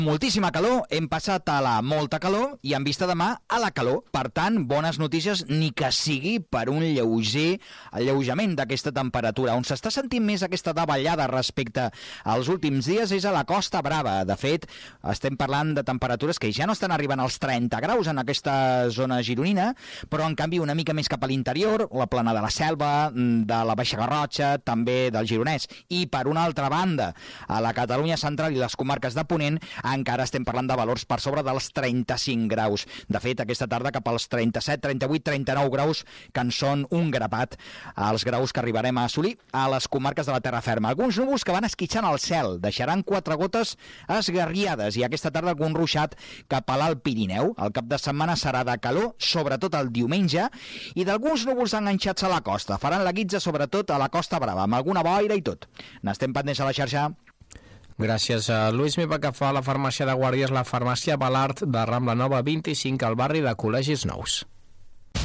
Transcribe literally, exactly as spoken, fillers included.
Moltíssima calor, hem passat a la molta calor i en vista demà a la calor. Per tant, bones notícies, ni que sigui per un lleuger alleujament d'aquesta temperatura. On s'està sentint més aquesta davallada respecte als últims dies és a la Costa Brava. De fet, estem parlant de temperatures que ja no estan arribant als trenta graus en aquesta zona gironina, però en canvi una mica més cap a l'interior, la plana de la Selva, de la Baixa Garrotxa, també del Gironès. I per una altra banda, a la Catalunya central i les comarques de Ponent, encara estem parlant de valors per sobre dels trenta-cinc graus. De fet, aquesta tarda cap als trenta-set, trenta-vuit, trenta-nou graus, que en són un grapat als graus que arribarem a assolir a les comarques de la terra ferma. Alguns núvols que van esquitxant al cel, deixaran quatre gotes esgarriades i aquesta tarda algun ruixat cap a l'Alt Pirineu. El cap de setmana serà de calor, sobretot el diumenge, i d'alguns núvols enganxats a la costa. Faran la guitza sobretot a la Costa Brava, amb alguna boira i tot. N'estem pendents a la xarxa. Gràcies a Lluís Mipa, que fa la farmàcia de Guàrdia, és la farmàcia Balart de Rambla Nova vint-i-cinc al barri de Col·legis Nous.